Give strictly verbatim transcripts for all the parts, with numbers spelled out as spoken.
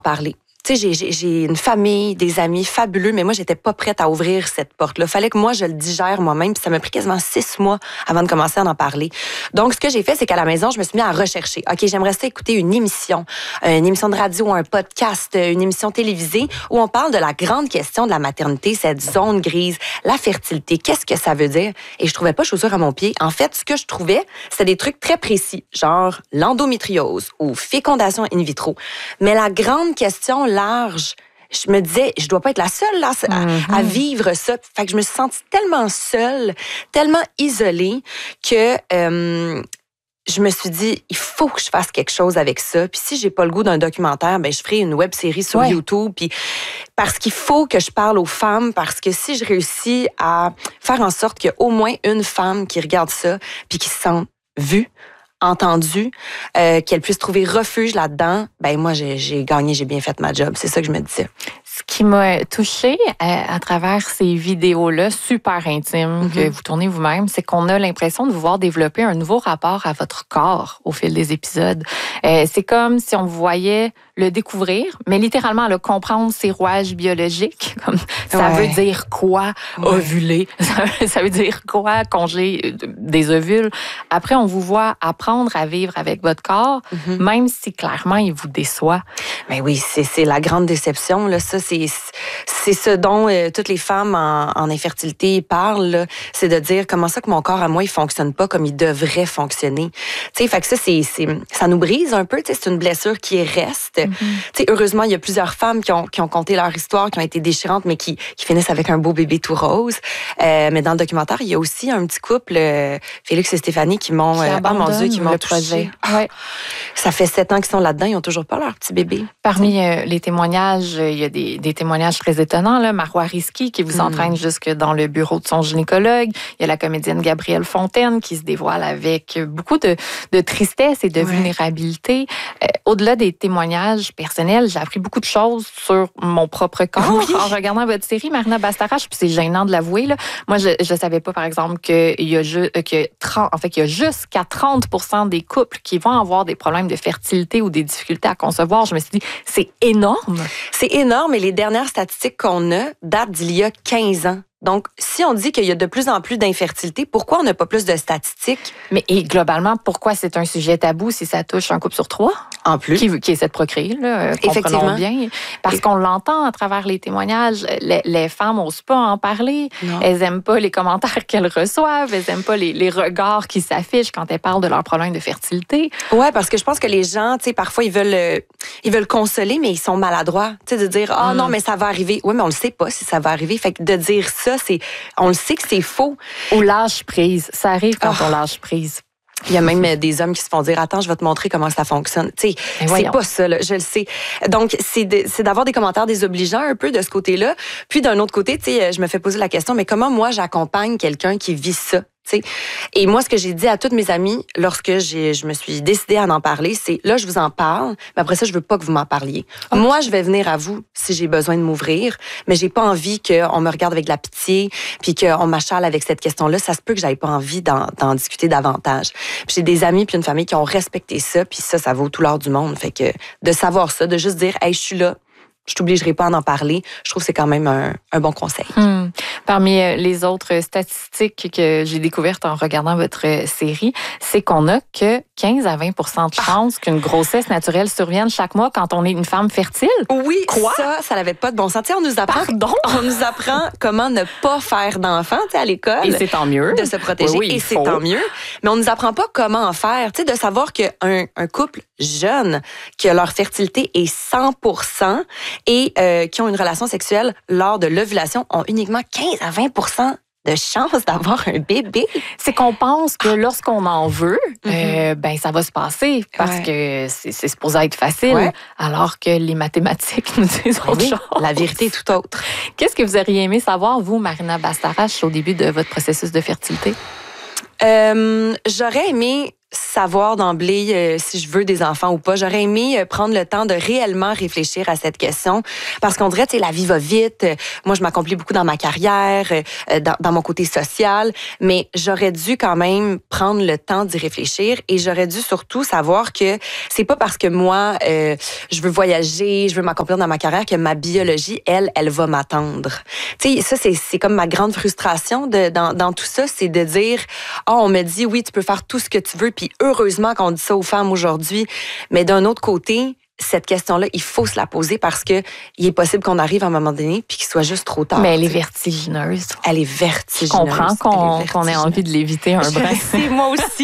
parler. Tu sais, j'ai, j'ai une famille, des amis fabuleux, mais moi, j'étais pas prête à ouvrir cette porte-là. Fallait que moi, je le digère moi-même, puis ça m'a pris quasiment six mois avant de commencer à en parler. Donc, ce que j'ai fait, c'est qu'à la maison, je me suis mis à rechercher. OK, j'aimerais ça écouter une émission, une émission de radio, un podcast, une émission télévisée où on parle de la grande question de la maternité, cette zone grise, la fertilité. Qu'est-ce que ça veut dire? Et je trouvais pas chaussure à mon pied. En fait, ce que je trouvais, c'était des trucs très précis, genre l'endométriose ou fécondation in vitro. Mais la grande question large, je me disais, je dois pas être la seule là, à, mm-hmm. à vivre ça. Fait que je me suis sentie tellement seule, tellement isolée que euh, je me suis dit, il faut que je fasse quelque chose avec ça. Puis si j'ai pas le goût d'un documentaire, ben je ferai une web série sur ouais. YouTube. Puis parce qu'il faut que je parle aux femmes, parce que si je réussis à faire en sorte qu'il y ait au moins une femme qui regarde ça, puis qui se sente vue, entendue, euh, qu'elle puisse trouver refuge là-dedans, ben moi, j'ai, j'ai gagné, j'ai bien fait ma job. C'est ça que je me disais. Ce qui m'a touchée à, à travers ces vidéos-là, super intimes, mm-hmm. que vous tournez vous-même, c'est qu'on a l'impression de vous voir développer un nouveau rapport à votre corps au fil des épisodes. Euh, c'est comme si on vous voyait le découvrir, mais littéralement le comprendre ses rouages biologiques. Comme, ça ouais. veut dire quoi ouais. ovuler? Ça, ça veut dire quoi congeler des ovules? Après, on vous voit apprendre à vivre avec votre corps, mm-hmm. même si clairement il vous déçoit. Mais oui, c'est, c'est la grande déception. Là. Ça, c'est, c'est ce dont euh, toutes les femmes en, en infertilité parlent. Là. C'est de dire comment ça que mon corps à moi, il fonctionne pas comme il devrait fonctionner. Tu sais, fait que ça, c'est, c'est, ça nous brise un peu. Tu sais, c'est une blessure qui reste. Mm-hmm. Tu sais, heureusement, il y a plusieurs femmes qui ont, qui ont conté leur histoire, qui ont été déchirantes, mais qui, qui finissent avec un beau bébé tout rose. Euh, mais dans le documentaire, il y a aussi un petit couple, euh, Félix et Stéphanie, qui m'ont, qui euh, oh mon Dieu, qui m'ont touché. Ouais. Ça fait sept ans qu'ils sont là-dedans, ils ont toujours pas leur petit bébé. Parmi euh, les témoignages, il y a des, des témoignages très étonnants. Là. Marois Risky qui vous mm. entraîne jusque dans le bureau de son gynécologue. Il y a la comédienne Gabrielle Fontaine qui se dévoile avec beaucoup de, de tristesse et de ouais. vulnérabilité. Euh, au-delà des témoignages personnels, j'ai appris beaucoup de choses sur mon propre corps oui. en regardant votre série, Marina Bastarache. Puis c'est gênant de l'avouer. Là. Moi, je ne savais pas, par exemple, qu'il y a, ju- que trente, en fait, qu'il y a jusqu'à trente pour cent des couples qui vont avoir des problèmes de fertilité ou des difficultés à concevoir. Je me suis dit, c'est énorme. C'est énorme et les dernières statistiques qu'on a datent d'il y a quinze ans. Donc, si on dit qu'il y a de plus en plus d'infertilité, pourquoi on n'a pas plus de statistiques? Mais et globalement, pourquoi c'est un sujet tabou si ça touche un couple sur trois? En plus. Qui, qui essaie de procréer, là, comprenons bien. Parce qu'on l'entend à travers les témoignages. Les, les femmes n'osent pas en parler. Non. Elles n'aiment pas les commentaires qu'elles reçoivent. Elles n'aiment pas les, les regards qui s'affichent quand elles parlent de leurs problèmes de fertilité. Oui, parce que je pense que les gens, tu sais, parfois, ils veulent, euh, ils veulent consoler, mais ils sont maladroits. Tu sais, de dire, ah oh, mm. non, mais ça va arriver. Oui, mais on ne le sait pas si ça va arriver. Fait que de dire ça, c'est, on le sait que c'est faux. Ou lâche prise. Ça arrive quand oh. on lâche prise. Il y a même des hommes qui se font dire, attends, je vais te montrer comment ça fonctionne. Tu sais, c'est pas ça, là, je le sais. Donc, c'est, de, c'est d'avoir des commentaires désobligeants un peu de ce côté-là. Puis d'un autre côté, tu sais, je me fais poser la question, mais comment moi j'accompagne quelqu'un qui vit ça? T'sais. Et moi, ce que j'ai dit à toutes mes amies lorsque j'ai, je me suis décidée à en parler, c'est là, je vous en parle, mais après ça, je veux pas que vous m'en parliez. Okay. Moi, je vais venir à vous si j'ai besoin de m'ouvrir, mais j'ai pas envie qu'on me regarde avec de la pitié puis qu'on m'achale avec cette question-là. Ça se peut que j'aille pas envie d'en, d'en discuter davantage. Puis j'ai des amis puis une famille qui ont respecté ça, puis ça, ça vaut tout l'or du monde. Fait que de savoir ça, de juste dire, hey, je suis là. Je t'obligerai pas à en parler. Je trouve que c'est quand même un, un bon conseil. Hum. Parmi les autres statistiques que j'ai découvertes en regardant votre série, c'est qu'on a que quinze à vingt pour cent de chances ah. qu'une grossesse naturelle survienne chaque mois quand on est une femme fertile. Oui, quoi? Ça, ça n'avait pas de bon sens. T'sais, on nous apprend, Pardon? On nous apprend comment ne pas faire d'enfants à l'école. Et c'est tant mieux. De se protéger. Oui, oui, et c'est faut. tant mieux. Mais on nous apprend pas comment en faire. T'sais, de savoir qu'un un couple jeune, que leur fertilité est cent pour cent et euh, qui ont une relation sexuelle lors de l'ovulation ont uniquement quinze à vingt pour cent de chance d'avoir un bébé. C'est qu'on pense que lorsqu'on en veut, mm-hmm. euh, ben ça va se passer parce ouais. que c'est, c'est supposé être facile, ouais. alors que les mathématiques nous disent autre oui, chose. La vérité est tout autre. Qu'est-ce que vous auriez aimé savoir, vous, Marina Bastarache, au début de votre processus de fertilité? Euh, j'aurais aimé savoir d'emblée euh, si je veux des enfants ou pas. J'aurais aimé euh, prendre le temps de réellement réfléchir à cette question parce qu'on dirait, tu sais, la vie va vite. Euh, moi, je m'accomplis beaucoup dans ma carrière, euh, dans, dans mon côté social, mais j'aurais dû quand même prendre le temps d'y réfléchir et j'aurais dû surtout savoir que c'est pas parce que moi, euh, je veux voyager, je veux m'accomplir dans ma carrière que ma biologie, elle, elle va m'attendre. Tu sais, ça, c'est, c'est comme ma grande frustration de, dans, dans tout ça, c'est de dire, oh, on me dit, oui, tu peux faire tout ce que tu veux, puis heureusement qu'on dit ça aux femmes aujourd'hui. Mais d'un autre côté, cette question-là, il faut se la poser parce que il est possible qu'on arrive à un moment donné puis qu'il soit juste trop tard. Mais elle est vertigineuse. Elle est vertigineuse. Je comprends qu'on, qu'on ait envie de l'éviter un brin. C'est moi aussi.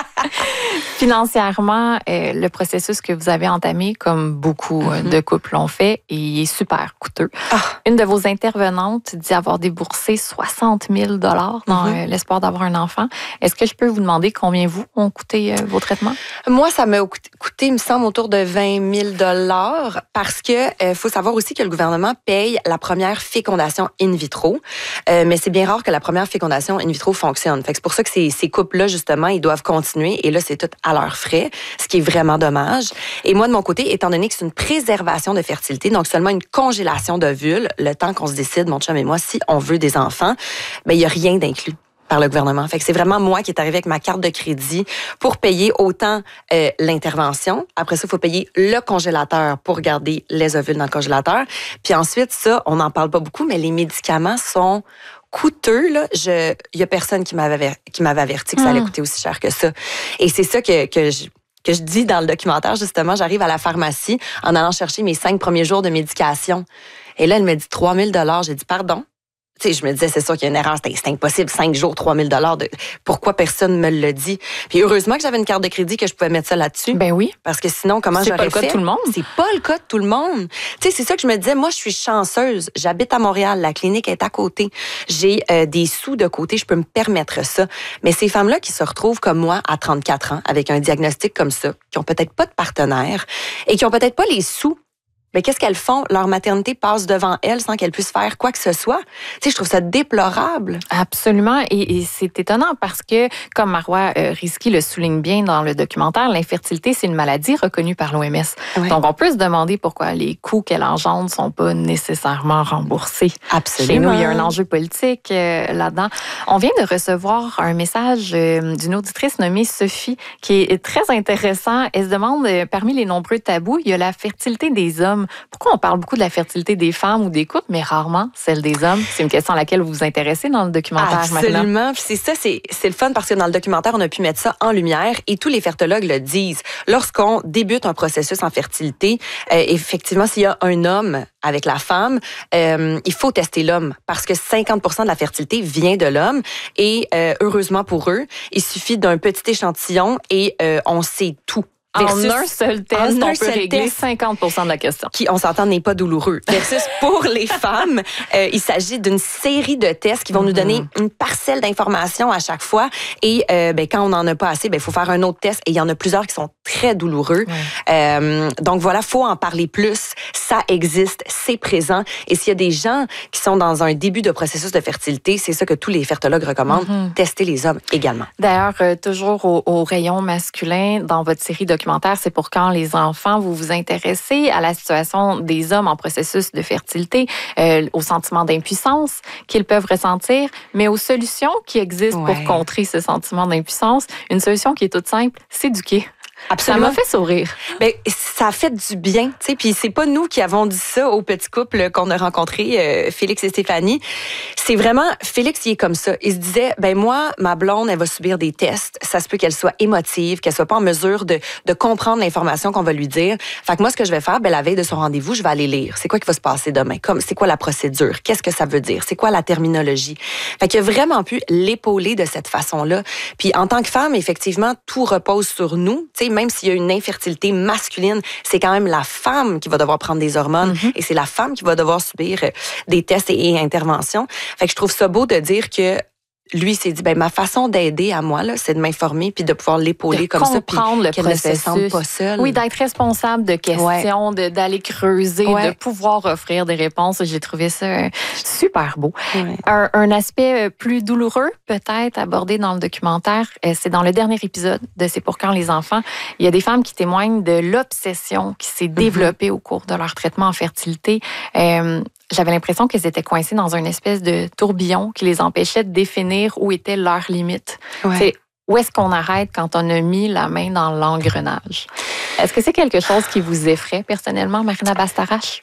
Financièrement, euh, le processus que vous avez entamé, comme beaucoup mm-hmm. de couples l'ont fait, il est super coûteux. Ah. Une de vos intervenantes dit avoir déboursé soixante mille dollars dans mm-hmm. euh, l'espoir d'avoir un enfant. Est-ce que je peux vous demander combien vous ont coûté euh, vos traitements? Moi, ça m'a coûté, il me semble, autour de vingt mille dollars parce que euh, faut savoir aussi que le gouvernement paye la première fécondation in vitro, euh, mais c'est bien rare que la première fécondation in vitro fonctionne. Fait que c'est pour ça que ces, ces couples-là, justement, ils doivent continuer et là, c'est tout à leurs frais, ce qui est vraiment dommage. Et moi, de mon côté, étant donné que c'est une préservation de fertilité, donc seulement une congélation d'ovules, le temps qu'on se décide, mon chum et moi, si on veut des enfants, ben il n'y a rien d'inclus par le gouvernement. Fait que c'est vraiment moi qui est arrivé avec ma carte de crédit pour payer autant euh, l'intervention. Après ça, il faut payer le congélateur pour garder les ovules dans le congélateur. Puis ensuite, ça, on n'en parle pas beaucoup, mais les médicaments sont coûteux, là. Je, il y a personne qui m'avait, qui m'avait averti que ça allait coûter aussi cher que ça. Et c'est ça que, que je, que je dis dans le documentaire, justement. J'arrive à la pharmacie en allant chercher mes cinq premiers jours de médication. Et là, elle me dit trois mille dollars. J'ai dit, pardon? Tu sais, je me disais, c'est sûr qu'il y a une erreur, c'est impossible, cinq jours, trois mille dollars. De... Pourquoi personne me le dit? Puis heureusement que j'avais une carte de crédit que je pouvais mettre ça là-dessus. Ben oui. Parce que sinon, comment j'aurais fait? C'est pas le cas de tout le monde. C'est pas le cas de tout le monde. Tu sais, c'est ça que je me disais, moi, je suis chanceuse. J'habite à Montréal, la clinique est à côté. J'ai euh, des sous de côté, je peux me permettre ça. Mais ces femmes-là qui se retrouvent comme moi à trente-quatre ans, avec un diagnostic comme ça, qui ont peut-être pas de partenaire et qui ont peut-être pas les sous. Mais qu'est-ce qu'elles font? Leur maternité passe devant elles sans qu'elles puissent faire quoi que ce soit. Tu sais, je trouve ça déplorable. Absolument. Et, et c'est étonnant parce que, comme Marois euh, Risky le souligne bien dans le documentaire, l'infertilité, c'est une maladie reconnue par l'O M S. Ouais. Donc, on peut se demander pourquoi les coûts qu'elle engendre ne sont pas nécessairement remboursés. Absolument. Chez nous, il y a un enjeu politique euh, là-dedans. On vient de recevoir un message euh, d'une auditrice nommée Sophie qui est très intéressant. Elle se demande, euh, parmi les nombreux tabous, il y a la fertilité des hommes. Pourquoi on parle beaucoup de la fertilité des femmes ou des couples, mais rarement celle des hommes? C'est une question à laquelle vous vous intéressez dans le documentaire. Absolument. Maintenant. Puis c'est ça, c'est, c'est le fun parce que dans le documentaire, on a pu mettre ça en lumière et tous les fertologues le disent. Lorsqu'on débute un processus en fertilité, euh, effectivement, s'il y a un homme avec la femme, euh, il faut tester l'homme parce que cinquante pour cent de la fertilité vient de l'homme et euh, heureusement pour eux, il suffit d'un petit échantillon et euh, on sait tout. Versus, en un seul test, on peut régler test, cinquante pour cent de la question. Qui, on s'entend, n'est pas douloureux. Versus pour les femmes, euh, il s'agit d'une série de tests qui vont mm-hmm. nous donner une parcelle d'informations à chaque fois. Et euh, ben, quand on n'en a pas assez, il ben, faut faire un autre test. Et il y en a plusieurs qui sont très douloureux. Ouais. Euh, donc voilà, faut en parler plus. Ça existe, c'est présent. Et s'il y a des gens qui sont dans un début de processus de fertilité, c'est ça que tous les fertologues recommandent. Mm-hmm. Tester les hommes également. D'ailleurs, euh, toujours au, au rayon masculin, dans votre série de c'est pour quand les enfants, vous vous intéressez à la situation des hommes en processus de fertilité, euh, aux sentiments d'impuissance qu'ils peuvent ressentir, mais aux solutions qui existent ouais. pour contrer ce sentiment d'impuissance. Une solution qui est toute simple, s'éduquer. Absolument. Ça m'a fait sourire. Ben, ça a fait du bien, tu sais. Puis c'est pas nous qui avons dit ça au petit couple qu'on a rencontré, euh, Félix et Stéphanie. C'est vraiment Félix, il est comme ça. Il se disait, ben moi, ma blonde, elle va subir des tests. Ça se peut qu'elle soit émotive, qu'elle soit pas en mesure de, de comprendre l'information qu'on va lui dire. Fait que moi, ce que je vais faire, ben la veille de son rendez-vous, je vais aller lire. C'est quoi qui va se passer demain? Comme, c'est quoi la procédure? Qu'est-ce que ça veut dire? C'est quoi la terminologie? Fait qu'il a vraiment pu l'épauler de cette façon-là. Puis en tant que femme, effectivement, tout repose sur nous. Tu sais, même s'il y a une infertilité masculine, c'est quand même la femme qui va devoir prendre des hormones mm-hmm. et c'est la femme qui va devoir subir des tests et, et interventions. Fait que je trouve ça beau de dire que lui s'est dit, ben ma façon d'aider à moi, là, c'est de m'informer puis de pouvoir l'épauler de comme ça. Puis le qu'elle ne se sente pas seule. Oui, d'être responsable de questions, ouais. de, d'aller creuser, ouais. de pouvoir offrir des réponses. J'ai trouvé ça super beau. Ouais. Un, un aspect plus douloureux, peut-être, abordé dans le documentaire, c'est dans le dernier épisode de C'est pour quand les enfants. Il y a des femmes qui témoignent de l'obsession qui s'est développée mm-hmm. au cours de leur traitement en fertilité. Euh, J'avais l'impression qu'elles étaient coincées dans une espèce de tourbillon qui les empêchait de définir où étaient leurs limites. Ouais. C'est où est-ce qu'on arrête quand on a mis la main dans l'engrenage? Est-ce que c'est quelque chose qui vous effraie personnellement, Marina Bastarache?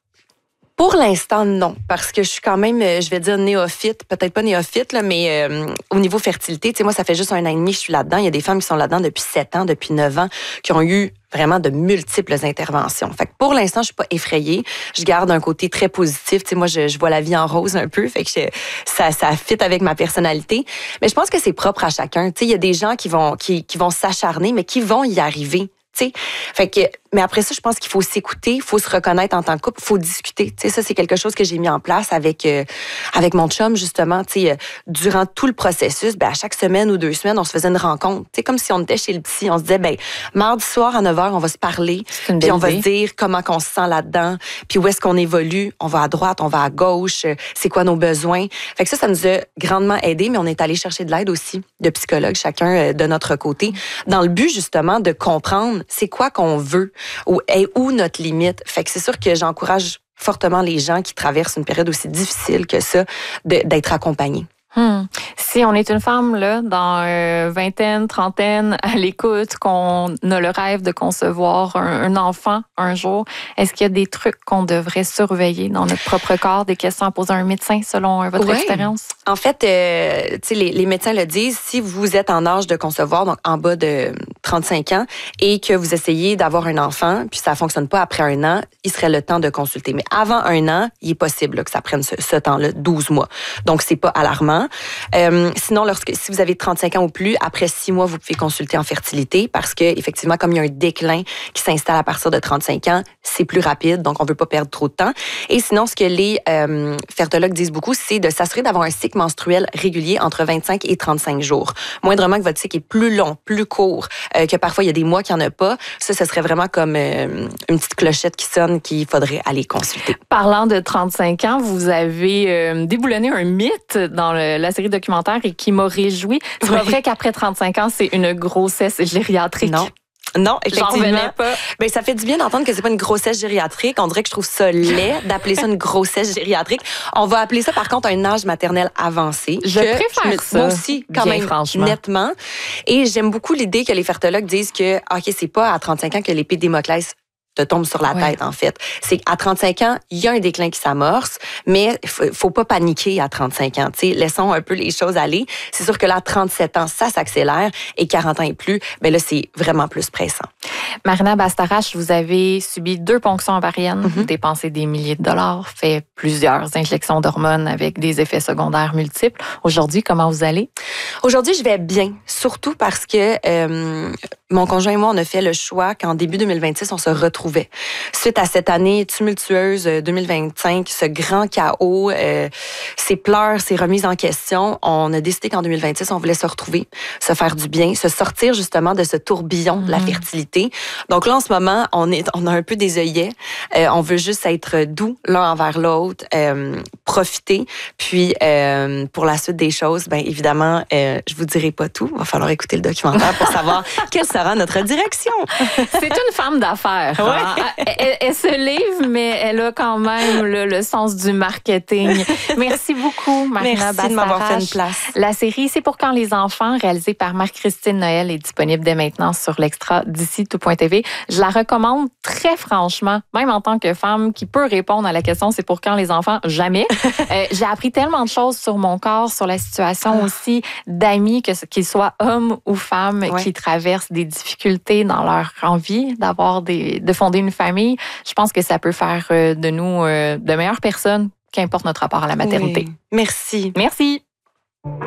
Pour l'instant, non, parce que je suis quand même, je vais dire néophyte, peut-être pas néophyte, là, mais euh, au niveau fertilité, tu sais, moi, ça fait juste un an et demi que je suis là-dedans. Il y a des femmes qui sont là-dedans depuis sept ans, depuis neuf ans, qui ont eu vraiment de multiples interventions. Fait que pour l'instant, je suis pas effrayée. Je garde un côté très positif. Tu sais, moi, je, je vois la vie en rose un peu. Fait que je, ça, ça fit avec ma personnalité. Mais je pense que c'est propre à chacun. Tu sais, il y a des gens qui vont, qui, qui vont s'acharner, mais qui vont y arriver. T'sais. Fait que, mais après ça, je pense qu'il faut s'écouter, il faut se reconnaître en tant que couple, il faut discuter. T'sais, ça, c'est quelque chose que j'ai mis en place avec, euh, avec mon chum, justement. T'sais, euh, durant tout le processus, ben, à chaque semaine ou deux semaines, on se faisait une rencontre. T'sais, comme si on était chez le psy. On se disait, ben, mardi soir à neuf heures, on va se parler, puis on va se dire comment on se sent là-dedans, puis où est-ce qu'on évolue. On va à droite, on va à gauche, euh, c'est quoi nos besoins. Fait que ça, ça nous a grandement aidé, mais on est allé chercher de l'aide aussi, de psychologues, chacun euh, de notre côté, dans le but, justement, de comprendre c'est quoi qu'on veut ou est où notre limite. Fait que c'est sûr que j'encourage fortement les gens qui traversent une période aussi difficile que ça de, d'être accompagnés. Hmm. Si on est une femme là, dans euh, vingtaine, trentaine, à l'écoute, qu'on a le rêve de concevoir un, un enfant un jour, est-ce qu'il y a des trucs qu'on devrait surveiller dans notre propre corps, des questions à poser à un médecin selon euh, votre ouais. expérience? En fait, euh, tu sais, les, les médecins le disent, si vous êtes en âge de concevoir, donc en bas de trente-cinq ans, et que vous essayez d'avoir un enfant, puis ça fonctionne pas après un an, il serait le temps de consulter. Mais avant un an, il est possible là, que ça prenne ce, ce temps-là, douze mois. Donc, c'est pas alarmant. Euh, sinon, lorsque si vous avez trente-cinq ans ou plus, après six mois, vous pouvez consulter en fertilité parce que effectivement, comme il y a un déclin qui s'installe à partir de trente-cinq ans, c'est plus rapide, donc on veut pas perdre trop de temps. Et sinon, ce que les euh, fertologues disent beaucoup, c'est de s'assurer d'avoir un cycle menstruel régulier entre vingt-cinq et trente-cinq jours. Moindrement que votre cycle est plus long, plus court, euh, que parfois il y a des mois qu'il n'y en a pas, ça, ce serait vraiment comme euh, une petite clochette qui sonne qu'il faudrait aller consulter. Parlant de trente-cinq ans, vous avez euh, déboulonné un mythe dans le, la série documentaire et qui m'a réjoui. C'est oui. pas vrai qu'après trente-cinq ans, c'est une grossesse gériatrique. Non. Non, effectivement. J'en revenais pas. Ben, ça fait du bien d'entendre que c'est pas une grossesse gériatrique. On dirait que je trouve ça laid d'appeler ça une grossesse gériatrique. On va appeler ça, par contre, un âge maternel avancé. Je préfère je me, ça. Moi aussi, quand bien, même, franchement. Nettement. Et j'aime beaucoup l'idée que les fertologues disent que, OK, c'est pas à trente-cinq ans que l'épée de Damoclès te tombe sur la tête, ouais. en fait. C'est qu'à trente-cinq ans, il y a un déclin qui s'amorce, mais faut, faut pas paniquer à trente-cinq ans. T'sais, laissons un peu les choses aller. C'est sûr que là, à trente-sept ans, ça s'accélère et quarante ans et plus, ben là, c'est vraiment plus pressant. Marina Bastarache, vous avez subi deux ponctions ovariennes, mm-hmm. dépensé des milliers de dollars, fait plusieurs injections d'hormones avec des effets secondaires multiples. Aujourd'hui, comment vous allez? Aujourd'hui, je vais bien, surtout parce que euh, mon conjoint et moi, on a fait le choix qu'en début deux mille vingt-six, on se retrouvait. Suite à cette année tumultueuse deux mille vingt-cinq, ce grand chaos, euh, ces pleurs, ces remises en question, on a décidé qu'en deux mille vingt-six, on voulait se retrouver, se faire du bien, se sortir justement de ce tourbillon mm-hmm. de la fertilité. Donc là, en ce moment, on est, on a un peu des œillets. Euh, on veut juste être doux l'un envers l'autre, euh, profiter. Puis, euh, pour la suite des choses, bien évidemment, euh, je vous dirai pas tout. Il va falloir écouter le documentaire pour savoir quelle sera notre direction. C'est une femme d'affaires. Ouais. Hein? Elle, elle se livre, mais elle a quand même le, le sens du marketing. Merci beaucoup, Marina Bastarache. Merci de m'avoir fait une place. La série C'est pour quand les enfants, réalisée par Marie-Christine Noël, est disponible dès maintenant sur l'extra d'ici tout point t v. Je la recommande très franchement, même en tant que femme qui peut répondre à la question c'est pour quand les enfants, jamais. euh, j'ai appris tellement de choses sur mon corps, sur la situation aussi d'amis, que qu'ils soient hommes ou femmes, ouais. qui traversent des difficultés dans leur envie d'avoir des, de fonder une famille. Je pense que ça peut faire de nous de meilleures personnes, qu'importe notre rapport à la maternité. Oui. Merci. Merci.